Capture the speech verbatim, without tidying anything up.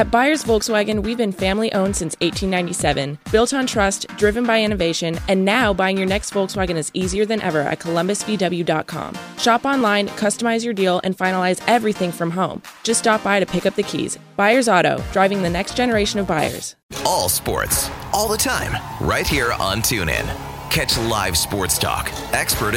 At Byers Volkswagen, we've been family-owned since eighteen ninety-seven, built on trust, driven by innovation, and now buying your next Volkswagen is easier than ever at columbus v w dot com. Shop online, customize your deal, and finalize everything from home. Just stop by to pick up the keys. Byers Auto, driving the next generation of buyers. All sports, all the time, right here on TuneIn. Catch live sports talk, expert